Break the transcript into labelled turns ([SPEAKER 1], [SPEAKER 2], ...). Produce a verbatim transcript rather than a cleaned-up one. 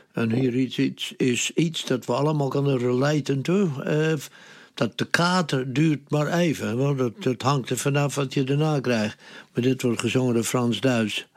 [SPEAKER 1] En hier iets, iets, is iets dat we allemaal kunnen relaten toe. Uh, dat de kater duurt maar even. Want dat, dat hangt er vanaf wat je daarna krijgt. Maar dit wordt gezongen door Frans Duits.